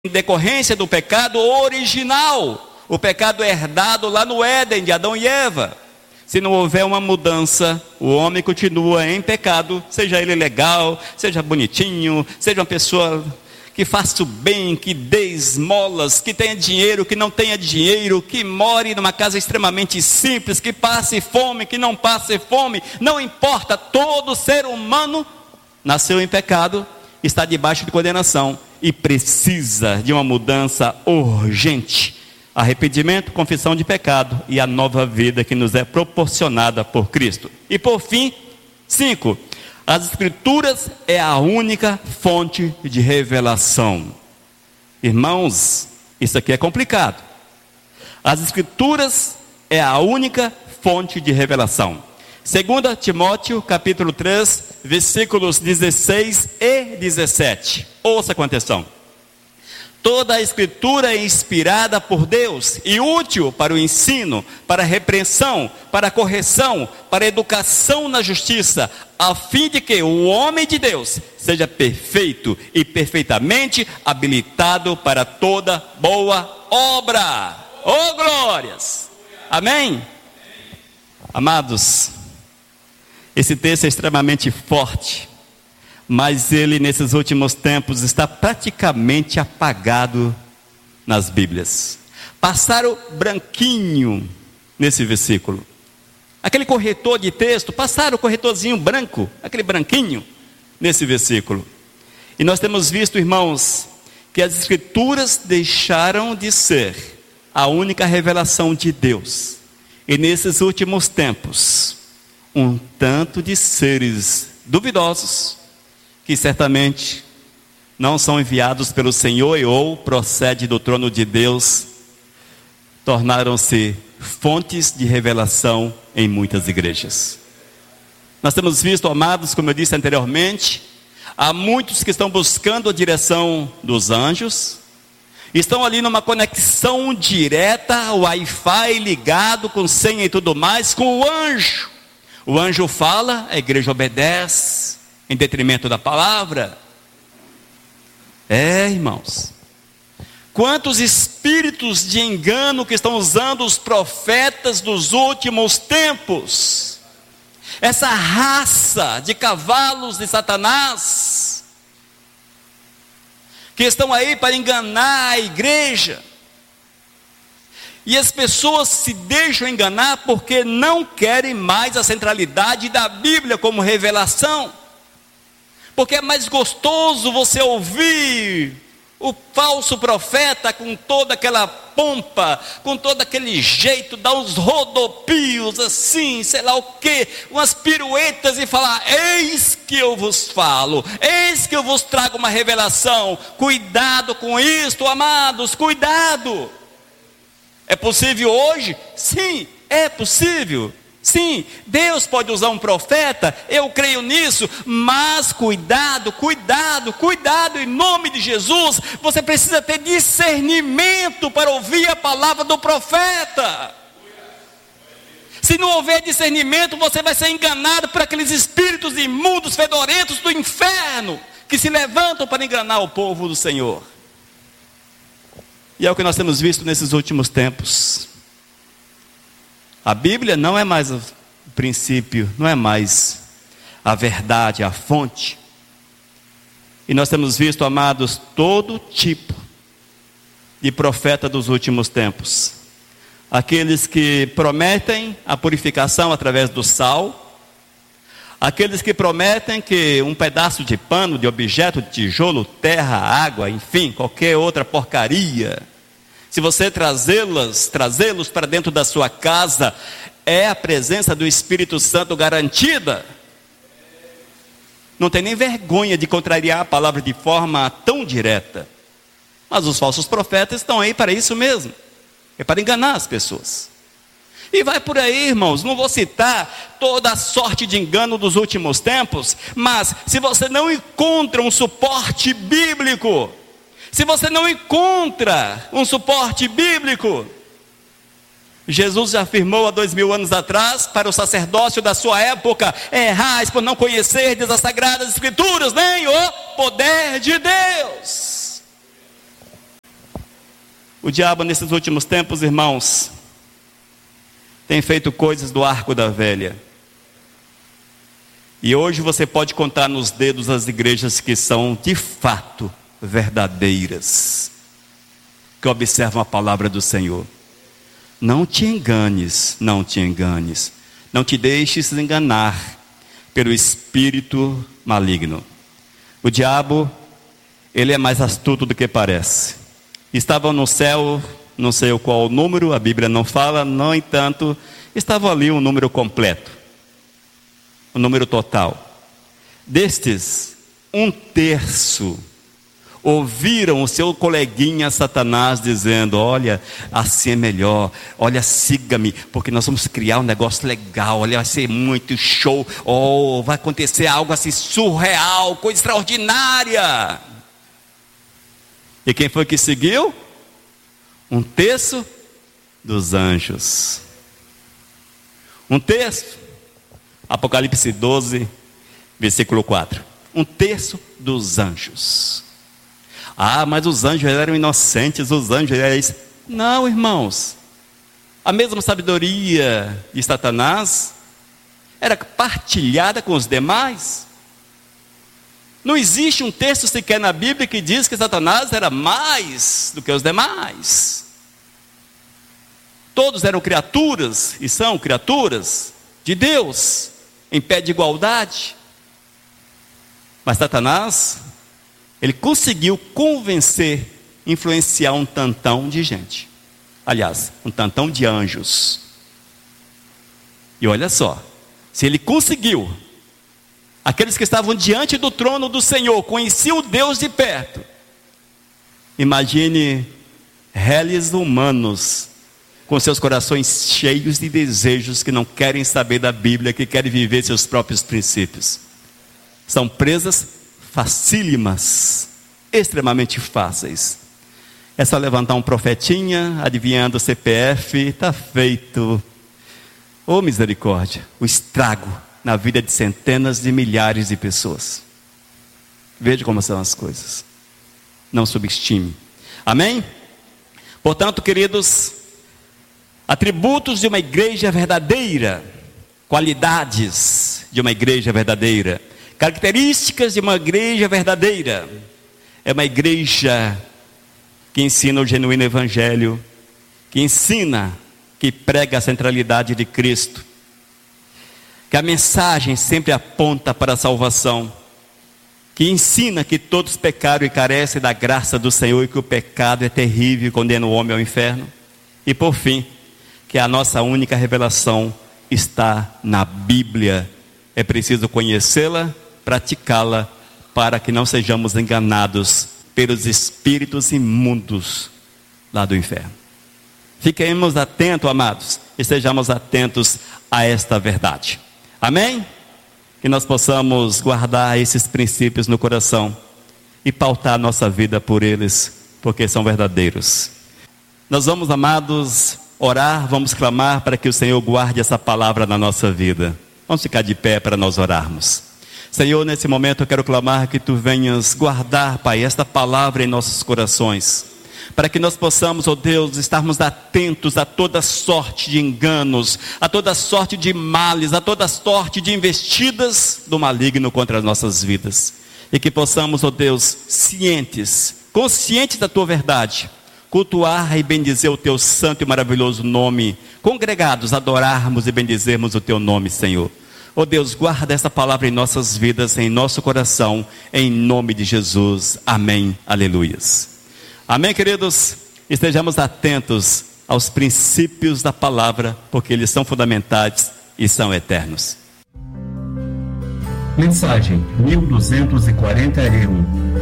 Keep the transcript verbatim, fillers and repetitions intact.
em decorrência do pecado original, o pecado herdado lá no Éden, de Adão e Eva. Se não houver uma mudança, o homem continua em pecado, seja ele legal, seja bonitinho, seja uma pessoa que faça o bem, que dê esmolas, que tenha dinheiro, que não tenha dinheiro, que more numa casa extremamente simples, que passe fome, que não passe fome, não importa, todo ser humano nasceu em pecado, está debaixo de condenação e precisa de uma mudança urgente. Arrependimento, confissão de pecado e a nova vida que nos é proporcionada por Cristo. E por fim, cinco, as Escrituras é a única fonte de revelação. Irmãos, isso aqui é complicado. As Escrituras é a única fonte de revelação. Segunda Timóteo, capítulo três, versículos dezesseis e dezessete. Ouça com atenção. Toda a Escritura é inspirada por Deus e útil para o ensino, para a repreensão, para a correção, para a educação na justiça, a fim de que o homem de Deus seja perfeito e perfeitamente habilitado para toda boa obra. Oh, glórias! Amém? Amados, esse texto é extremamente forte, mas ele nesses últimos tempos está praticamente apagado nas Bíblias. Passaram branquinho nesse versículo. Aquele corretor de texto, passaram o corretorzinho branco, aquele branquinho nesse versículo. E nós temos visto, irmãos, que as Escrituras deixaram de ser a única revelação de Deus. E nesses últimos tempos, um tanto de seres duvidosos, que certamente não são enviados pelo Senhor e ou procede do trono de Deus, tornaram-se fontes de revelação em muitas igrejas. Nós temos visto, amados, como eu disse anteriormente, há muitos que estão buscando a direção dos anjos, estão ali numa conexão direta, Wi-Fi ligado com senha e tudo mais, com o anjo. O anjo fala, a igreja obedece, em detrimento da palavra. É, irmãos, quantos espíritos de engano que estão usando os profetas dos últimos tempos, essa raça de cavalos de Satanás, que estão aí para enganar a igreja, e as pessoas se deixam enganar porque não querem mais a centralidade da Bíblia como revelação, porque é mais gostoso você ouvir o falso profeta com toda aquela pompa, com todo aquele jeito, dar uns rodopios assim, sei lá o que, umas piruetas e falar: eis que eu vos falo, eis que eu vos trago uma revelação. Cuidado com isto, amados, cuidado. É possível hoje? Sim, é possível. Sim, Deus pode usar um profeta, eu creio nisso, mas cuidado, cuidado, cuidado, em nome de Jesus. Você precisa ter discernimento para ouvir a palavra do profeta. Se não houver discernimento, você vai ser enganado por aqueles espíritos imundos, fedorentos do inferno, que se levantam para enganar o povo do Senhor. E é o que nós temos visto nesses últimos tempos. A Bíblia não é mais o princípio, não é mais a verdade, a fonte. E nós temos visto, amados, todo tipo de profeta dos últimos tempos. Aqueles que prometem a purificação através do sal. Aqueles que prometem que um pedaço de pano, de objeto, de tijolo, terra, água, enfim, qualquer outra porcaria, se você trazê-las, trazê-los para dentro da sua casa, é a presença do Espírito Santo garantida. Não tem nem vergonha de contrariar a palavra de forma tão direta. Mas os falsos profetas estão aí para isso mesmo. É para enganar as pessoas. E vai por aí, irmãos, não vou citar toda a sorte de engano dos últimos tempos, mas se você não encontra um suporte bíblico, se você não encontra um suporte bíblico, Jesus já afirmou há dois mil anos atrás para o sacerdócio da sua época: errais por não conhecerdes as sagradas escrituras, nem o poder de Deus. O diabo nesses últimos tempos, irmãos, tem feito coisas do arco da velha. E hoje você pode contar nos dedos as igrejas que são de fato verdadeiras, que observam a palavra do Senhor. Não te enganes, não te enganes, não te deixes enganar pelo espírito maligno. O diabo, ele é mais astuto do que parece. Estavam no céu, não sei qual o número, a Bíblia não fala, no entanto, estava ali um número completo. O número total. Destes, um terço ouviram o seu coleguinha Satanás dizendo: olha, assim é melhor, olha, siga-me, porque nós vamos criar um negócio legal, olha, vai ser muito show, oh, vai acontecer algo assim surreal, coisa extraordinária. E quem foi que seguiu? Um terço dos anjos. Um terço. Apocalipse doze, versículo quatro. Um terço dos anjos. Ah, mas os anjos eram inocentes, os anjos eram isso. Não, irmãos. A mesma sabedoria de Satanás era partilhada com os demais. Não existe um texto sequer na Bíblia que diz que Satanás era mais do que os demais. Todos eram criaturas, e são criaturas de Deus, em pé de igualdade. Mas Satanás, ele conseguiu convencer, influenciar um tantão de gente. Aliás, um tantão de anjos. E olha só, se ele conseguiu, aqueles que estavam diante do trono do Senhor, conheciam o Deus de perto. Imagine réis humanos, com seus corações cheios de desejos, que não querem saber da Bíblia, que querem viver seus próprios princípios. São presas facílimas, extremamente fáceis. É só levantar um profetinha, adivinhando o C P F, está feito. Oh, misericórdia, o estrago na vida de centenas de milhares de pessoas. Veja como são as coisas. Não subestime. Amém? Portanto, queridos, atributos de uma igreja verdadeira, qualidades de uma igreja verdadeira, características de uma igreja verdadeira. É uma igreja que ensina o genuíno evangelho, que ensina, que prega a centralidade de Cristo, que a mensagem sempre aponta para a salvação, que ensina que todos pecaram e carecem da graça do Senhor, e que o pecado é terrível e condena o homem ao inferno. E por fim, que a nossa única revelação está na Bíblia. É preciso conhecê-la, praticá-la, para que não sejamos enganados pelos espíritos imundos lá do inferno. Fiquemos atentos, amados, e estejamos atentos a esta verdade. Amém? Que nós possamos guardar esses princípios no coração e pautar a nossa vida por eles, porque são verdadeiros. Nós vamos, amados, orar, vamos clamar para que o Senhor guarde essa palavra na nossa vida. Vamos ficar de pé para nós orarmos. Senhor, nesse momento eu quero clamar que Tu venhas guardar, Pai, esta palavra em nossos corações, para que nós possamos, ó Deus, estarmos atentos a toda sorte de enganos, a toda sorte de males, a toda sorte de investidas do maligno contra as nossas vidas, e que possamos, ó Deus, cientes, conscientes da Tua verdade, cultuar e bendizer o Teu santo e maravilhoso nome, congregados, adorarmos e bendizermos o Teu nome, Senhor. Ó Deus, guarda essa palavra em nossas vidas, em nosso coração, em nome de Jesus. Amém. Aleluias. Amém, queridos? Estejamos atentos aos princípios da palavra, porque eles são fundamentais e são eternos. Mensagem mil duzentos e quarenta e um.